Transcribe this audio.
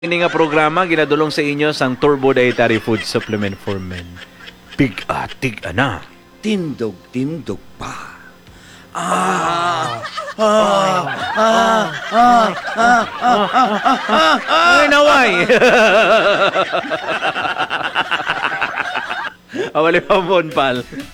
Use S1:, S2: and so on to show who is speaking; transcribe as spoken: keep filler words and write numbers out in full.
S1: Ini nga programa ginadulong sa inyo sang Turbo Dietary Food Supplement for Men. Pig-atig ana.
S2: Tindog-tindog pa. Ah! Ah! Ah! Ah! Ah! Ah! Ah!
S1: Ay naway. Awali pa mon pal.